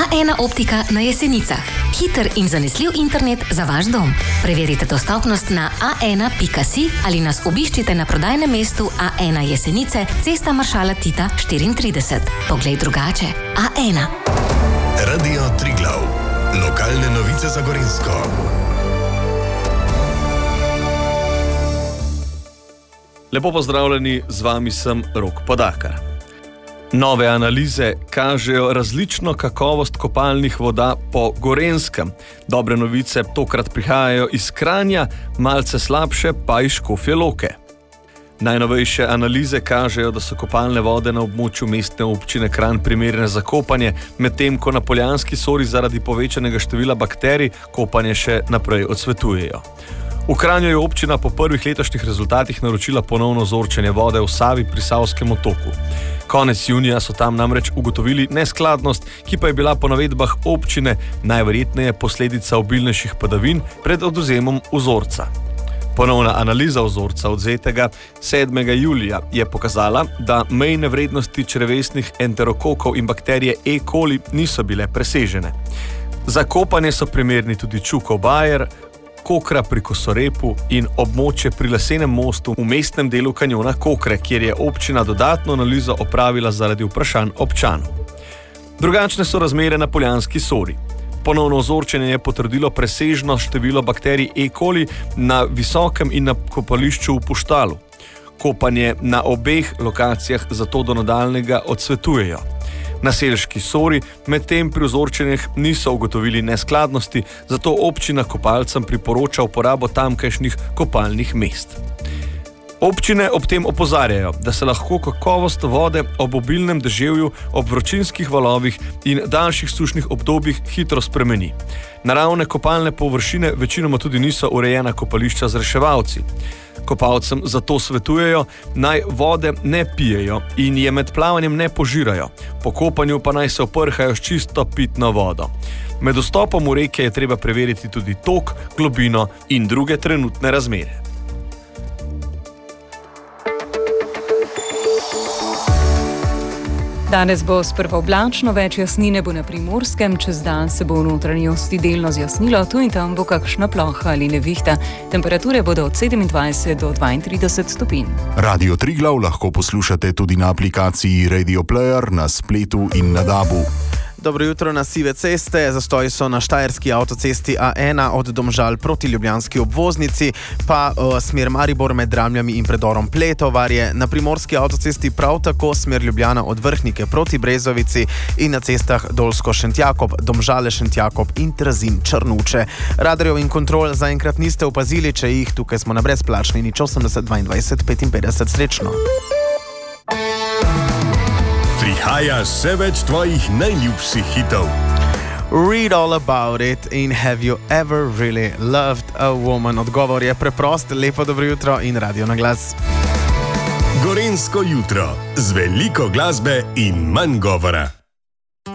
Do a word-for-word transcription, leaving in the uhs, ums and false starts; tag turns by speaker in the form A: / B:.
A: A ena optika na Jesenicah. Hiter in zanesljiv internet za vaš dom. Preverite dostopnost na a ena pika si ali nas obiščite na prodajnem mestu A ena Jesenice, Cesta maršala Tita štiriintrideset. Poglej drugače. A ena.
B: Radio Triglav. Lokalne novice za Gorenjsko.
C: Lepo pozdravljeni, z vami sem Rok Podakar. Nove analize kažejo različno kakovost kopalnih voda po Gorenjskem. Dobre novice tokrat prihajajo iz Kranja, malce slabše pa iz Škofje Loke. Najnovejše analize kažejo, da so kopalne vode na območju mestne občine Kranj primerne za kopanje, medtem ko na Poljanski Sori zaradi povečanega števila bakterij kopanje še naprej odsvetujejo. V Kranju je občina po prvih letošnjih rezultatih naročila ponovno vzorčenje vode v Savi pri Savskem otoku. Konec junija so tam namreč ugotovili neskladnost, ki pa je bila po navedbah občine najverjetneje posledica obilnejših padavin pred odvzemom vzorca. Ponovna analiza vzorca odvzetega sedmega julija je pokazala, da mejne vrednosti črevesnih enterokokov in bakterije E. coli niso bile presežene. Za kopanje so primerni tudi Čukov bajer, Kokra pri Kosorepu in območje pri Lesenem mostu v mestnem delu kanjona Kokre, kjer je občina dodatno analizo opravila zaradi vprašanj občanov. Drugačne so razmere na Poljanski Sori. Ponovno vzorčenje je potrdilo presežno število bakterij E. coli na Visokem in na kopališču v Puštalu. Kopanje na obeh lokacijah zato do nadaljnjega odsvetujejo. Na Selški Sori medtem pri vzorčenjih niso ugotovili neskladnosti, zato občina kopalcem priporoča uporabo tamkajšnjih kopalnih mest. Občine ob tem opozarjajo, da se lahko kakovost vode ob obilnem deževju, ob vročinskih valovih in daljših sušnih obdobjih hitro spremeni. Naravne kopalne površine večinoma tudi niso urejena kopališča z reševalci. Kopalcem zato svetujejo, naj vode ne pijejo in je med plavanjem ne požirajo. Po kopanju pa naj se oprhajo s čisto pitno vodo. Med vstopom v reke je treba preveriti tudi tok, globino in druge trenutne razmere.
D: Danes bo sprva oblačno, več jasnine bo na Primorskem, čez dan se bo v notranjosti delno zjasnilo, tu in tam bo kakšna ploha ali nevihta. Temperature bodo od sedemindvajset do dvaintrideset stopinj.
B: Radio Triglav lahko poslušate tudi na aplikaciji Radio Player, na spletu in na dabu.
E: Dobro jutro na sive ceste. Zastoji so na štajerski avtocesti A ena od Domžal proti ljubljanski obvoznici, pa uh, smer Maribor med Dramljami in predorom Pletovarje. Na primorski avtocesti prav tako smer Ljubljana od Vrhnike proti Brezovici in na cestah Dolsko-Šentjakob, Domžale-Šentjakob in Trzin-Črnuče. Radarjev in kontrol zaenkrat niste opazili, če jih, tukaj smo na brezplačni, nič osemdeset dvaindvajset petinpetdeset. Srečno!
B: Prihaja še več tvojih najljubših hitov.
E: Read all about it in have you ever really loved a woman? Odgovor je preprost. Lepo dobro jutro in radio na glas.
B: Gorenjsko jutro z veliko glasbe in manj govora.